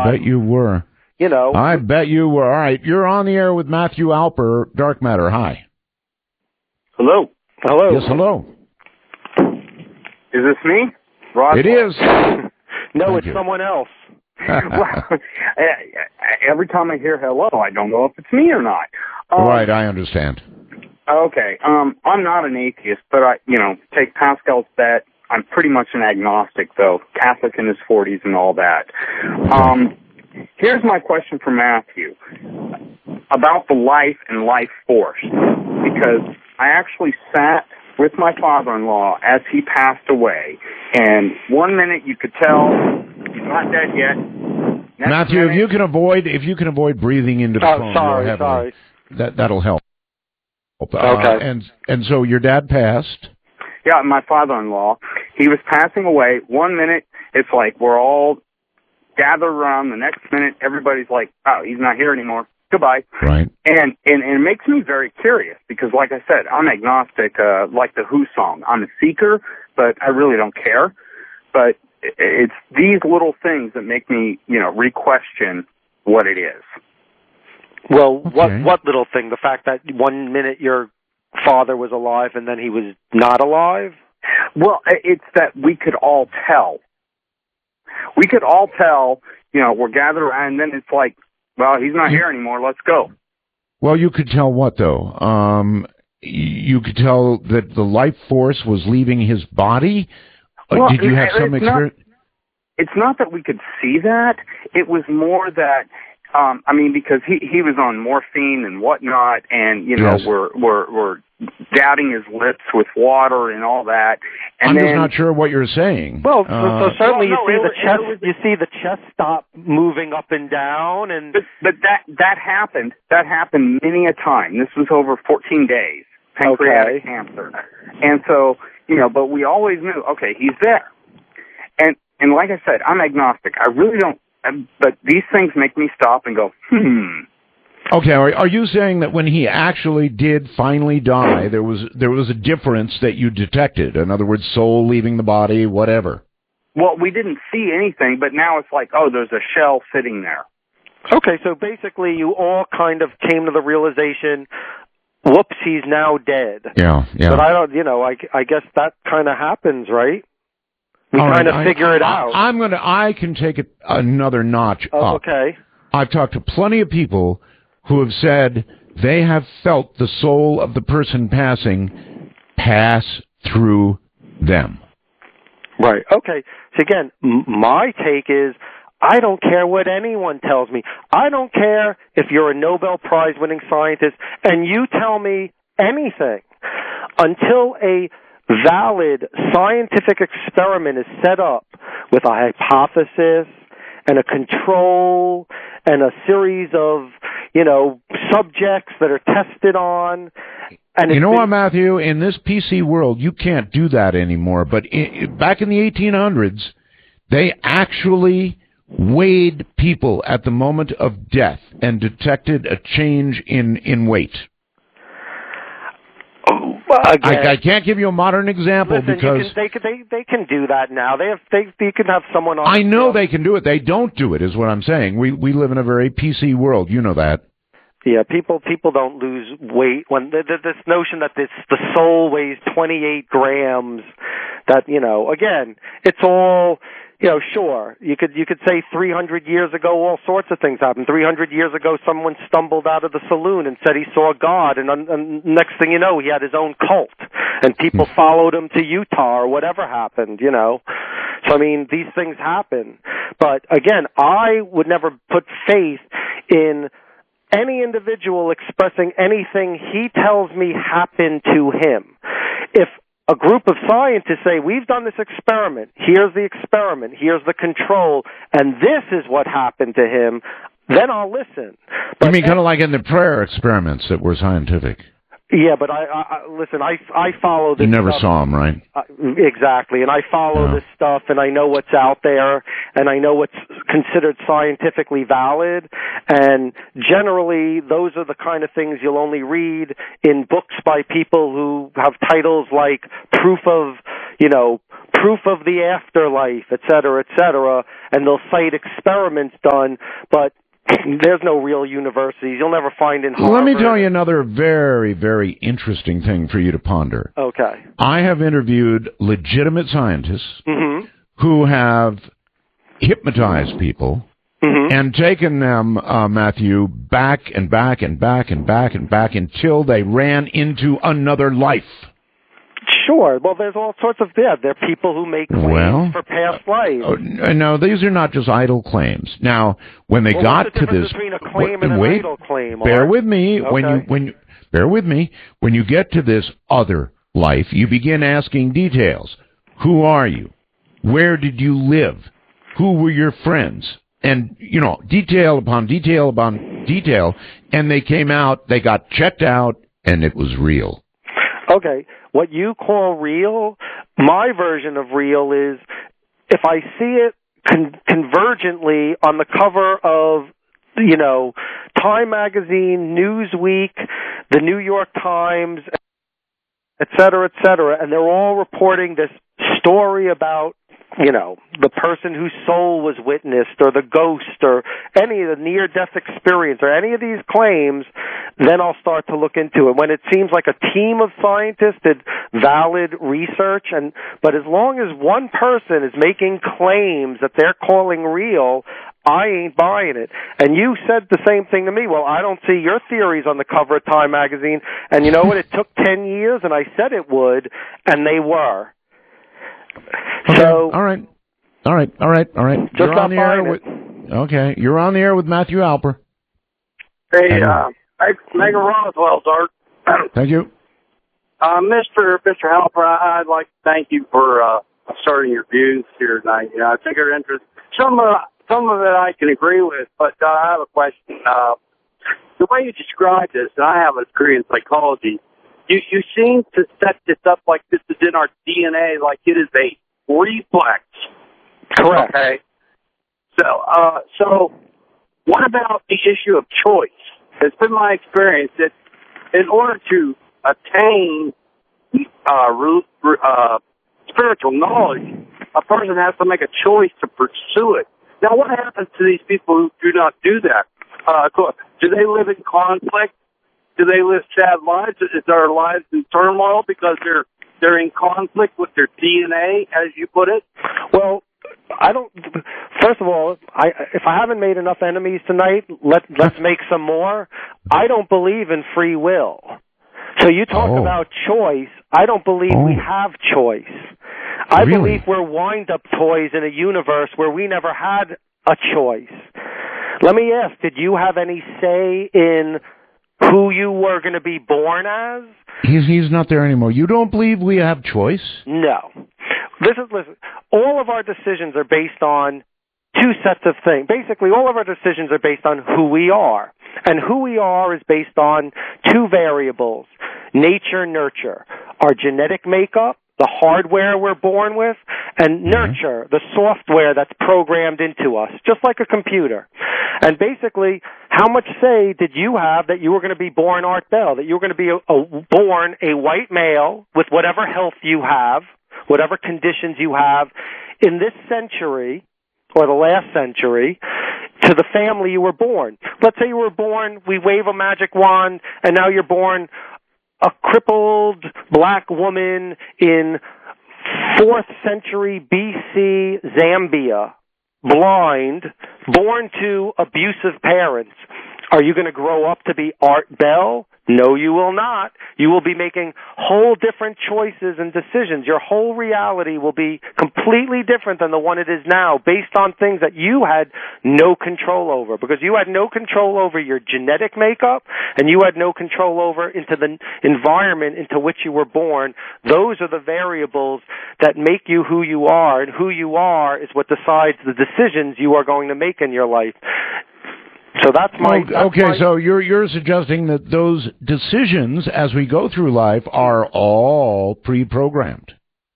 I bet you were. You know. I bet you were. All right, you're on the air with Matthew Alper, Dark Matter. Hi. Hello. Hello. Yes, hello. Is this me? Rod? It is. No, Thank it's you. someone else. Well, every time I hear hello, I don't know if it's me or not. Right, I understand. Okay. I'm not an atheist, but take Pascal's bet. I'm pretty much an agnostic, though. Catholic in his 40s and all that. Here's my question for Matthew about the life and life force, because I actually sat with my father-in-law as he passed away, and 1 minute you could tell he's not dead yet. Next Matthew, minute, if you can avoid breathing into the phone more heavily, that'll help. Okay. And so your dad passed. Yeah, my father-in-law, he was passing away. 1 minute, it's like we're all gathered around. The next minute, everybody's like, oh, he's not here anymore. Goodbye. Right. And it makes me very curious because, like I said, I'm agnostic, like the Who song. I'm a seeker, but I really don't care. But it's these little things that make me, re-question what it is. Well, Okay. what little thing? The fact that 1 minute your father was alive and then he was not alive? Well, it's that we could all tell. We could all tell, we're gathered around, and then it's like, well, he's not here anymore, let's go. Well, you could tell what, though? You could tell that the life force was leaving his body? Well, did you have some experience? It's not that we could see that. It was more that, because he was on morphine and whatnot, and, Yes. we're doubting his lips with water and all that. And I'm then, just not sure what you're saying. Well, so certainly well, no, you see the chest stop moving up and down, and But that happened. That happened many a time. This was over 14 days. Pancreatic cancer. And so, but we always knew, okay, he's there. And like I said, I'm agnostic. I really don't, but these things make me stop and go, Okay, are you saying that when he actually did finally die, there was a difference that you detected? In other words, soul leaving the body, whatever. Well, we didn't see anything, but now it's like, oh, there's a shell sitting there. Okay, so basically you all kind of came to the realization, whoops, he's now dead. Yeah. But I don't, I guess that kind of happens, right? We kind of figure it out. I can take it another notch up. Okay. I've talked to plenty of people who have said they have felt the soul of the person passing pass through them. Right. Okay. So again, my take is, I don't care what anyone tells me. I don't care if you're a Nobel Prize winning scientist and you tell me anything. Until a valid scientific experiment is set up with a hypothesis and a control and a series of, subjects that are tested on. And you know what, Matthew? In this PC world, you can't do that anymore. But back in the 1800s, they actually weighed people at the moment of death and detected a change in weight. I can't give you a modern example because they can do that now. You can have someone on. I know they can do it. They don't do it, is what I'm saying. We live in a very PC world. You know that. Yeah, people don't lose weight when this notion that the soul weighs 28 grams. That again, it's all. Sure, you could say 300 years ago all sorts of things happened. 300 years ago someone stumbled out of the saloon and said he saw God, and next thing you know he had his own cult, and people followed him to Utah or whatever happened, So, these things happen. But again, I would never put faith in any individual expressing anything he tells me happened to him. If a group of scientists say, we've done this experiment, here's the experiment, here's the control, and this is what happened to him, then I'll listen. But you mean kind of like in the prayer experiments that were scientific? Yeah, but I listen, I follow this You never stuff. saw them, right? Exactly, and I follow this stuff, and I know what's out there, and I know what's considered scientifically valid, and generally those are the kind of things you'll only read in books by people who have titles like proof proof of the afterlife, et cetera, and they'll cite experiments done, but there's no real universities. You'll never find in Harvard. Let me tell you another very, very interesting thing for you to ponder. Okay. I have interviewed legitimate scientists who have hypnotized people and taken them, Matthew, back and back and back and back and back until they ran into another life. Sure. Well, there's all sorts of there are people who make claims for past lives. No, these are not just idle claims. Now, when they got what's the to this, between a claim and an idle claim? Bear with me. Okay. Bear with me. When you get to this other life, you begin asking details. Who are you? Where did you live? Who were your friends? And, detail upon detail upon detail, and they came out, they got checked out, and it was real. Okay. What you call real, my version of real is if I see it convergently on the cover of, Time Magazine, Newsweek, the New York Times, et cetera, and they're all reporting this story about, the person whose soul was witnessed or the ghost or any of the near-death experience or any of these claims, then I'll start to look into it. When it seems like a team of scientists did valid research, but as long as one person is making claims that they're calling real, I ain't buying it. And you said the same thing to me. Well, I don't see your theories on the cover of Time Magazine. And you know what? It took 10 years, and I said it would, and they were. Okay. So, all right. Just You're on not the air buying with. Okay, you're on the air with Matthew Alper. Hey, Megan Roswell's Art. Thank you, Mr. Halper. I'd like to thank you for starting your views here tonight. I take your interest. Some of it I can agree with, but I have a question. The way you describe this, and I have a degree in psychology. You seem to set this up like this is in our DNA, like it is a reflex. correct. Okay. So what about the issue of choice? It's been my experience that in order to attain spiritual knowledge, a person has to make a choice to pursue it. Now, what happens to these people who do not do that? Do they live in conflict? Do they live sad lives? Is their lives in turmoil because they're in conflict with their DNA, as you put it? Well, I don't. First of all, if I haven't made enough enemies tonight, let's make some more. I don't believe in free will. So you talk about choice. I don't believe we have choice. I believe we're wind-up toys in a universe where we never had a choice. Let me ask, did you have any say in who you were going to be born as? He's not there anymore. You don't believe we have choice? No. Listen. All of our decisions are based on two sets of things. Basically, all of our decisions are based on who we are. And who we are is based on two variables, nature, nurture. Our genetic makeup, the hardware we're born with, and nurture, the software that's programmed into us, just like a computer. And basically, how much say did you have that you were going to be born Art Bell, that you were going to be born a white male with whatever health you have, whatever conditions you have in this century or the last century to the family you were born? Let's say you were born, we wave a magic wand, and now you're born a crippled black woman in 4th century BC Zambia, blind, born to abusive parents. Are you going to grow up to be Art Bell? No, you will not. You will be making whole different choices and decisions. Your whole reality will be completely different than the one it is now, based on things that you had no control over, because you had no control over your genetic makeup, and you had no control over into the environment into which you were born. Those are the variables that make you who you are, and who you are is what decides the decisions you are going to make in your life. So that's my... So you're suggesting that those decisions as we go through life are all pre-programmed.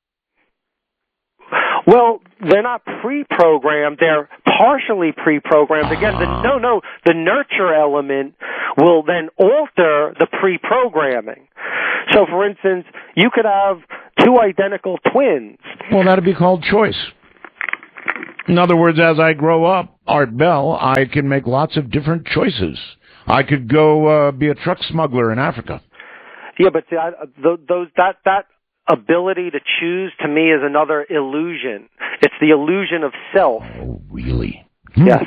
Well, they're not pre-programmed. They're partially pre-programmed. Again, the nurture element will then alter the pre-programming. So, for instance, you could have two identical twins. Well, that'd be called choice. In other words, as I grow up, Art Bell, I can make lots of different choices. I could go be a truck smuggler in Africa. Yeah, but see, that ability to choose, to me, is another illusion. It's the illusion of self. Oh, really? Yes.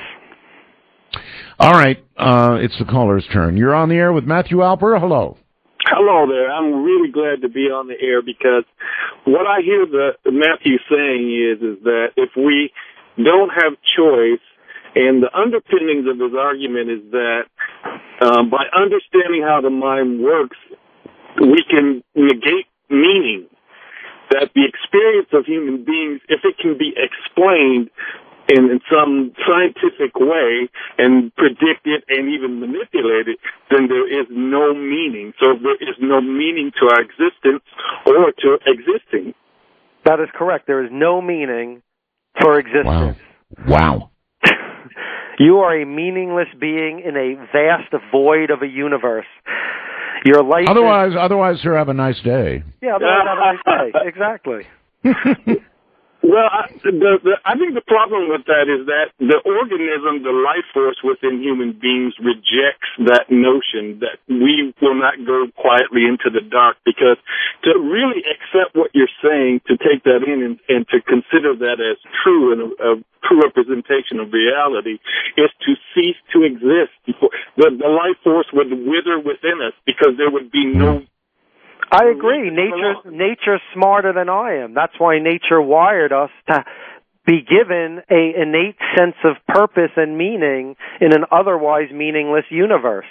All right. It's the caller's turn. You're on the air with Matthew Alper. Hello. Hello there. I'm really glad to be on the air because what I hear Matthew saying is that if we don't have choice, and the underpinnings of his argument is that by understanding how the mind works, we can negate meaning. That the experience of human beings, if it can be explained in some scientific way and predict it and even manipulate it, then there is no meaning. So there is no meaning to our existence or to existing. That is correct. There is no meaning for existence. Wow. You are a meaningless being in a vast void of a universe. Your life. Otherwise, sir, have a nice day. Yeah, otherwise have a nice day. Exactly. Well, I think the problem with that is that the organism, the life force within human beings rejects that notion that we will not go quietly into the dark, because to really accept what you're saying, to take that in and to consider that as true and a true representation of reality is to cease to exist. The life force would wither within us because there would be no... I agree. Nature's smarter than I am. That's why nature wired us to be given an innate sense of purpose and meaning in an otherwise meaningless universe.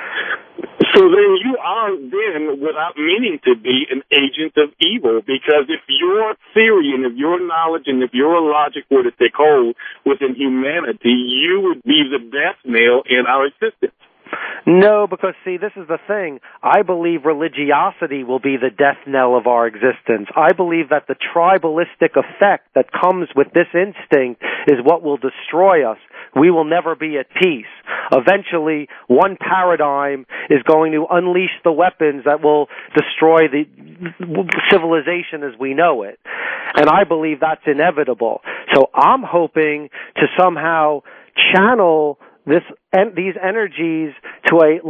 So then you are then, without meaning to be, an agent of evil, because if your theory and if your knowledge and if your logic were to take hold within humanity, you would be the death knell in our existence. No, because, see, this is the thing. I believe religiosity will be the death knell of our existence. I believe that the tribalistic effect that comes with this instinct is what will destroy us. We will never be at peace. Eventually, one paradigm is going to unleash the weapons that will destroy the civilization as we know it. And I believe that's inevitable. So I'm hoping to somehow channel these energies to in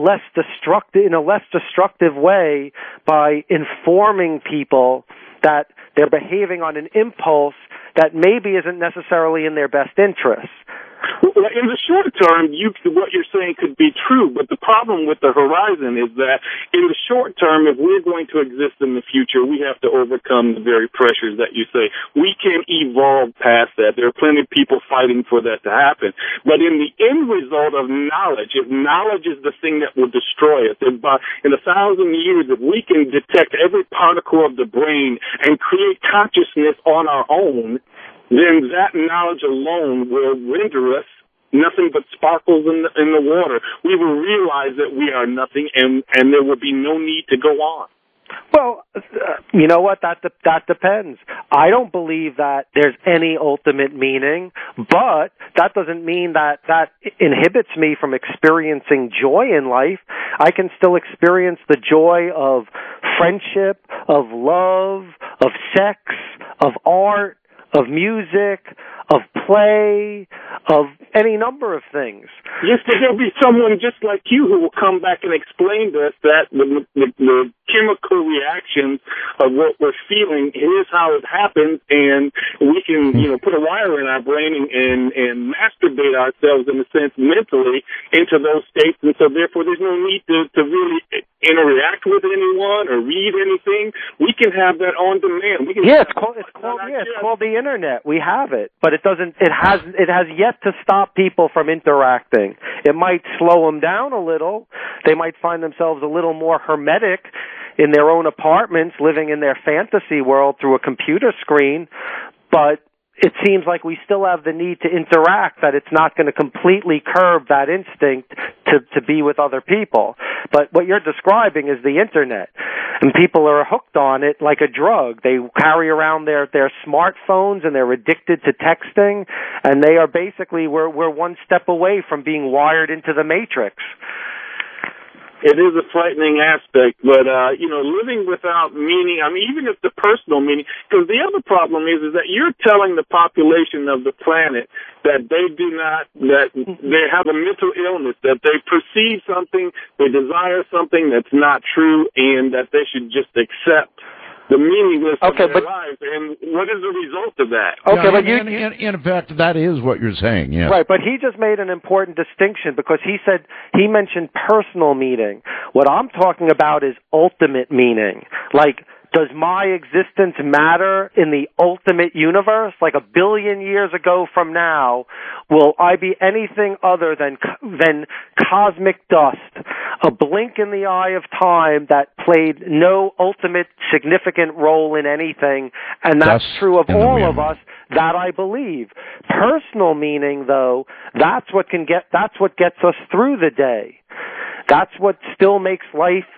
a less destructive way by informing people that they're behaving on an impulse that maybe isn't necessarily in their best interests. Well, in the short term, what you're saying could be true, but the problem with the horizon is that in the short term, if we're going to exist in the future, we have to overcome the very pressures that you say. We can evolve past that. There are plenty of people fighting for that to happen. But in the end result of knowledge, if knowledge is the thing that will destroy us, in 1,000 years, if we can detect every particle of the brain and create consciousness on our own, then that knowledge alone will render us nothing but sparkles in the water. We will realize that we are nothing, and there will be no need to go on. Well, you know what? That depends. I don't believe that there's any ultimate meaning, but that doesn't mean that inhibits me from experiencing joy in life. I can still experience the joy of friendship, of love, of sex, of art, of music, of play, of any number of things. Yes, but there'll be someone just like you who will come back and explain to us that the chemical reactions of what we're feeling, here's how it happens, and we can, put a wire in our brain and masturbate ourselves, in a sense, mentally into those states, and so therefore there's no need to really interact with anyone or read anything. We can have that on demand. It's called the internet. We have it, but it has yet to stop people from interacting. It might slow them down a little. They might find themselves a little more hermetic in their own apartments, living in their fantasy world through a computer screen, but it seems like we still have the need to interact, that it's not going to completely curb that instinct to be with other people. But what you're describing is the internet, and people are hooked on it like a drug. They carry around their smartphones, and they're addicted to texting, and they are basically, we're one step away from being wired into the matrix. It is a frightening aspect, but, living without meaning, I mean, even if the personal meaning, because the other problem is that you're telling the population of the planet that they they have a mental illness, that they perceive something, they desire something that's not true, and that they should just accept the meaningless of their lives. And what is the result of that? Okay, but in effect, that is what you're saying, yeah. Right, but he just made an important distinction because he mentioned personal meaning. What I'm talking about is ultimate meaning. Like, does my existence matter in the ultimate universe? Like 1 billion years ago from now, will I be anything other than cosmic dust, a blink in the eye of time that played no ultimate significant role in anything, and that's true of all of us, that I believe. Personal meaning, though, that's what gets us through the day. That's what still makes life,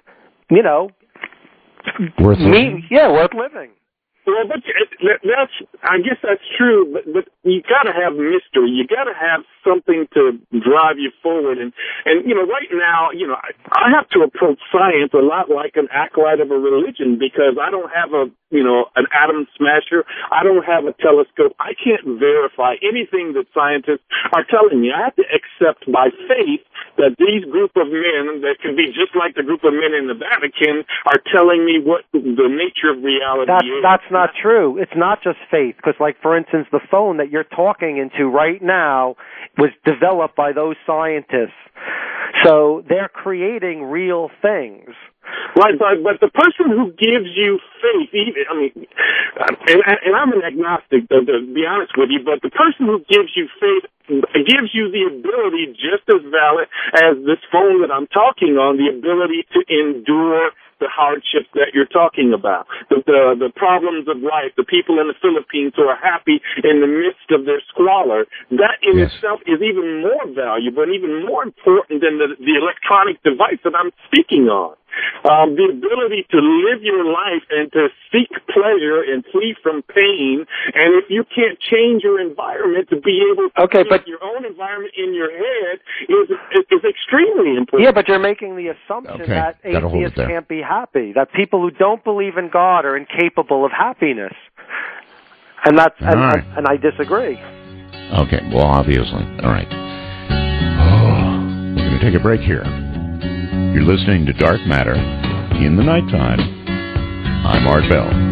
worth living. Worth living. Well, but I guess that's true, but you gotta have mystery. You gotta have something to drive you forward. And right now, I have to approach science a lot like an acolyte of a religion because I don't have an atom smasher. I don't have a telescope. I can't verify anything that scientists are telling me. I have to accept by faith that these group of men that can be just like the group of men in the Vatican are telling me what the nature of reality is. That's not true. It's not just faith, because, like, for instance, the phone that you're talking into right now was developed by those scientists. So they're creating real things. Right, but the person who gives you faith, and I'm an agnostic, to be honest with you, but the person who gives you faith gives you the ability, just as valid as this phone that I'm talking on, the ability to endure the hardships that you're talking about, the problems of life, the people in the Philippines who are happy in the midst of their squalor. That in itself is even more valuable and even more important than the electronic device that I'm speaking on. The ability to live your life and to seek pleasure and flee from pain, and if you can't change your environment, to be able to change your own environment in your head is extremely important. Yeah, but you're making the assumption that atheists can't be happy, that people who don't believe in God are incapable of happiness, and and I disagree. Okay, well, obviously. All right. We're going to take a break here. You're listening to Dark Matter in the Nighttime. I'm Art Bell.